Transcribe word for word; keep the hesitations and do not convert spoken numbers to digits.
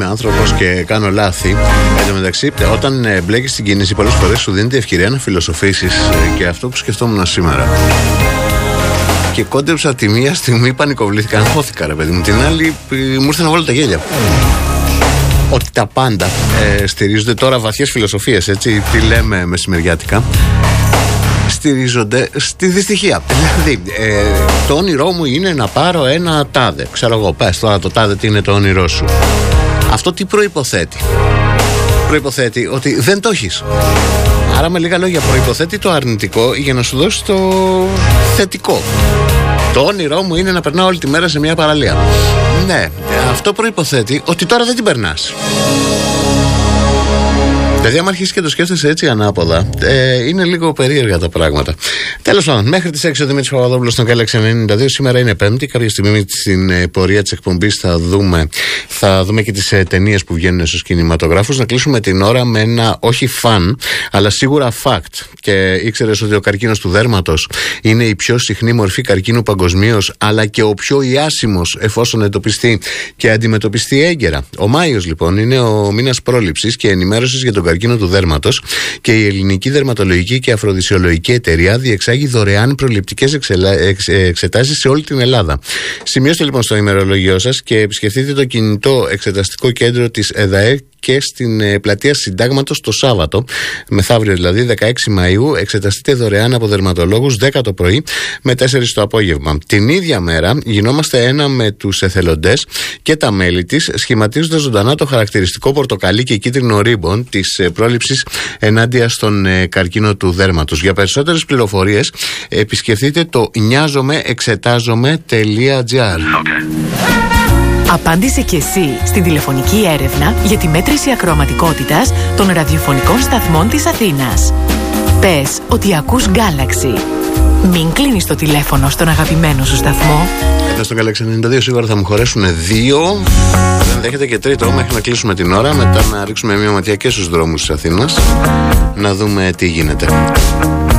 άνθρωπος και κάνω λάθη. Εν τω μεταξύ, όταν μπλέκεις στην κίνηση, πολλές φορές σου δίνεται ευκαιρία να φιλοσοφήσεις, και αυτό που σκεφτόμουν σήμερα. Και κόντεψα τη μία στιγμή, πανικοβλήθηκα, αγχώθηκα ρε παιδί μου. Την άλλη μου ήρθε να βάλω τα γέλια. Ότι τα πάντα ε, στηρίζονται, τώρα βαθιές φιλοσοφίες, έτσι, τι λέμε μεσημεριάτικα, στηρίζονται στη δυστυχία. Δηλαδή, ε, το όνειρό μου είναι να πάρω ένα τάδε. Ξέρω εγώ, πες τώρα το τάδε τι είναι το όνειρό σου. Αυτό τι προϋποθέτει? Προϋποθέτει ότι δεν το έχεις. Άρα με λίγα λόγια προϋποθέτει το αρνητικό για να σου δώσει το θετικό. Το όνειρό μου είναι να περνάω όλη τη μέρα σε μια παραλία. Ναι, αυτό προϋποθέτει ότι τώρα δεν την περνάς. Δηλαδή, άμα αρχίσεις και το σκέφτεσαι έτσι ανάποδα, ε, είναι λίγο περίεργα τα πράγματα. Τέλος πάντων, μέχρι τις έξι ο Δημήτρης Παπαδόπουλος στον Galaxy ενενήντα δύο. Σήμερα είναι Πέμπτη. Κάποια στιγμή στην ε, πορεία της εκπομπής θα δούμε, θα δούμε και τις ε, ταινίες που βγαίνουν στους κινηματογράφους. Να κλείσουμε την ώρα με ένα όχι φαν, αλλά σίγουρα fact. Και ήξερες ότι ο καρκίνος του δέρματος είναι η πιο συχνή μορφή καρκίνου παγκοσμίως, αλλά και ο πιο ιάσιμος εφόσον εντοπιστεί και αντιμετωπιστεί έγκαιρα. Ο Μάιος, λοιπόν, είναι ο μήνας πρόληψης και ενημέρωσης για τον καρκίνο του δέρματος, και η Ελληνική Δερματολογική και Αφροδισιολογική Εταιρεία διεξάγει δωρεάν προληπτικές εξελα... εξ... εξετάσεις σε όλη την Ελλάδα. Σημειώστε λοιπόν στο ημερολόγιο σας και επισκεφτείτε το κινητό εξεταστικό κέντρο της ΕΔΑΕ και στην ε, πλατεία Συντάγματος το Σάββατο, μεθαύριο δηλαδή δεκαέξι Μαΐου, εξεταστείτε δωρεάν από δερματολόγους δέκα το πρωί με τέσσερις το απόγευμα. Την ίδια μέρα γινόμαστε ένα με τους εθελοντές και τα μέλη της, σχηματίζοντας ζωντανά το χαρακτηριστικό πορτοκαλί και κίτρινο ρίμπον της ε, πρόληψης ενάντια στον ε, καρκίνο του δέρματος. Για περισσότερες πληροφορίες επισκεφτείτε το νοιάζομαι εξετάζομαι τελεία τζι άρ. Απάντησε και εσύ στην τηλεφωνική έρευνα για τη μέτρηση ακροαματικότητας των ραδιοφωνικών σταθμών της Αθήνας. Πες ότι ακούς Galaxy. Μην κλείνεις το τηλέφωνο στον αγαπημένο σου σταθμό. Εδώ στο Galaxy ενενήντα δύο σίγουρα θα μου χωρέσουν δύο. Δεν δέχεται και τρίτο μέχρι να κλείσουμε την ώρα. Μετά να ρίξουμε μια ματιά και στους δρόμους της Αθήνας, να δούμε τι γίνεται.